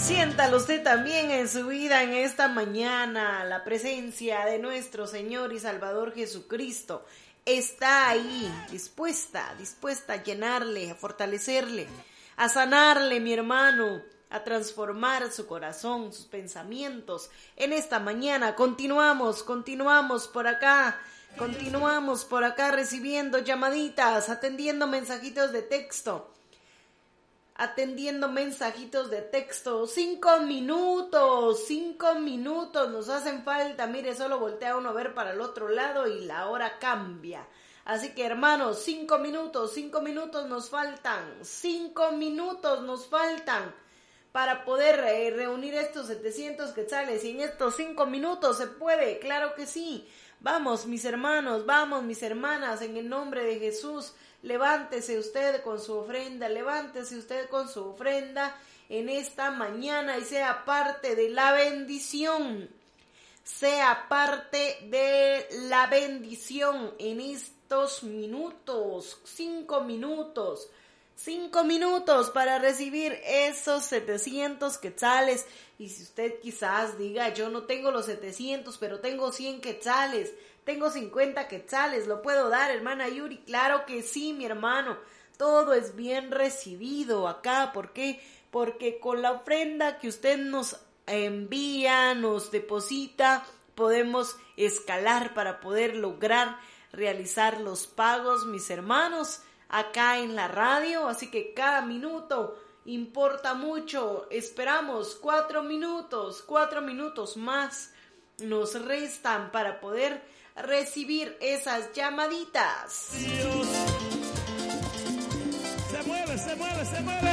Siéntalo usted también en su vida en esta mañana. La presencia de nuestro Señor y Salvador Jesucristo está ahí, dispuesta a llenarle, a fortalecerle, a sanarle, mi hermano, a transformar su corazón, sus pensamientos. En esta mañana continuamos por acá recibiendo llamaditas, atendiendo mensajitos de texto. 5 minutos nos hacen falta. Mire, solo voltea uno a ver para el otro lado y la hora cambia. Así que, hermanos, 5 minutos nos faltan. 5 minutos nos faltan para poder reunir estos 700 quetzales. Y en estos 5 minutos se puede, claro que sí. Vamos, mis hermanos, vamos, mis hermanas, en el nombre de Jesús. Levántese usted con su ofrenda en esta mañana y sea parte de la bendición. Sea parte de la bendición en estos minutos. 5 minutos. 5 minutos para recibir esos 700 quetzales. Y si usted quizás diga, yo no tengo los 700, pero tengo 100 quetzales, tengo 50 quetzales, ¿lo puedo dar, hermana Yuri? Claro que sí, mi hermano. Todo es bien recibido acá. ¿Por qué? Porque con la ofrenda que usted nos envía, nos deposita, podemos escalar para poder lograr realizar los pagos, mis hermanos, acá en la radio. Así que cada minuto importa mucho. Esperamos 4 minutos más nos restan para poder recibir esas llamaditas. Dios. Se mueve.